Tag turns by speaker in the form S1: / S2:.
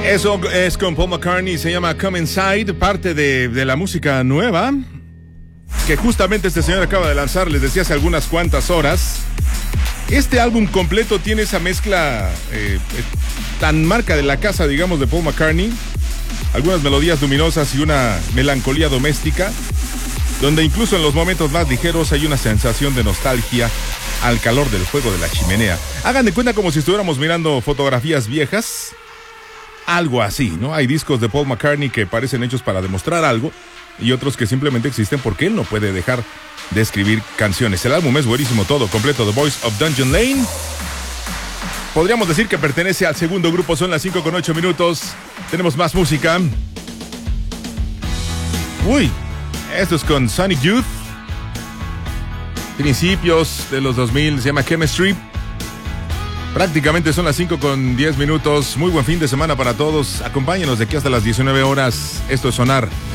S1: Eso es con Paul McCartney, se llama Come Inside, parte de la música nueva que justamente este señor acaba de lanzar, les decía hace algunas cuantas horas. Este álbum completo tiene esa mezcla tan marca de la casa, digamos, de Paul McCartney. Algunas melodías luminosas y una melancolía doméstica, donde incluso en los momentos más ligeros hay una sensación de nostalgia al calor del fuego de la chimenea. Hagan de cuenta como si estuviéramos mirando fotografías viejas. Algo así, ¿no? Hay discos de Paul McCartney que parecen hechos para demostrar algo y otros que simplemente existen porque él no puede dejar de escribir canciones. El álbum es buenísimo, todo completo. The Voice of Dungeon Lane. Podríamos decir que pertenece al segundo grupo. Son las 5:08. Tenemos más música. Uy, esto es con Sonic Youth. Principios de los 2000, se llama Chemistry. Prácticamente son las 5:10. Muy buen fin de semana para todos. Acompáñenos de aquí hasta las 19 horas. Esto es Sonar.